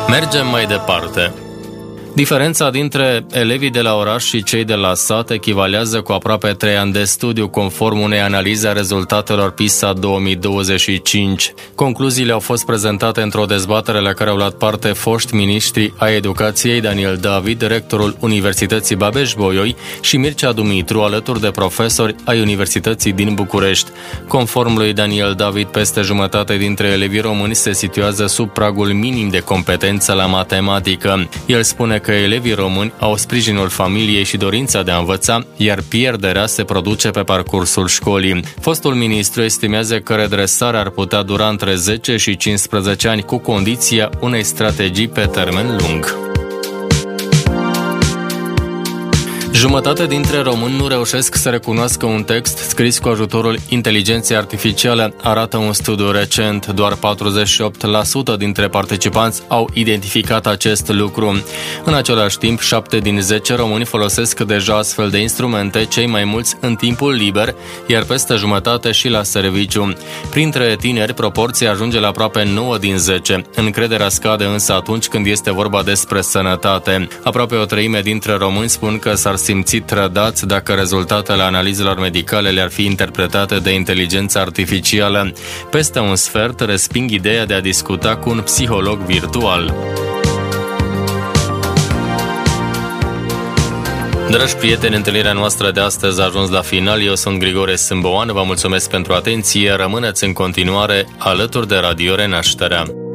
Mergem mai departe. Diferența dintre elevii de la oraș și cei de la sat echivalează cu aproape 3 ani de studiu, conform unei analize a rezultatelor PISA 2025. Concluziile au fost prezentate într-o dezbatere la care au luat parte foști miniștri ai educației Daniel David, rectorul Universității Babeș-Bolyai, și Mircea Dumitru, alături de profesori ai Universității din București. Conform lui Daniel David, peste jumătate dintre elevii români se situează sub pragul minim de competență la matematică. El spune că elevii români au sprijinul familiei și dorința de a învăța, iar pierderea se produce pe parcursul școlii. Fostul ministru estimează că redresarea ar putea dura între 10 și 15 ani, cu condiția unei strategii pe termen lung. Jumătate dintre români nu reușesc să recunoască un text scris cu ajutorul inteligenței artificiale, arată un studiu recent. Doar 48% dintre participanți au identificat acest lucru. În același timp, 7 din 10 români folosesc deja astfel de instrumente, cei mai mulți în timpul liber, iar peste jumătate și la serviciu. Printre tineri, proporția ajunge la aproape 9 din 10. Încrederea scade însă atunci când este vorba despre sănătate. Aproape o treime dintre români spun că s-ar simți trădați dacă rezultatele analizelor medicale le-ar fi interpretate de inteligența artificială. Peste un sfert resping ideea de a discuta cu un psiholog virtual. Dragi prieteni, întâlnirea noastră de astăzi a ajuns la final. Eu sunt Grigore Sâmboan, vă mulțumesc pentru atenție. Rămâneți în continuare alături de Radio Renașterea.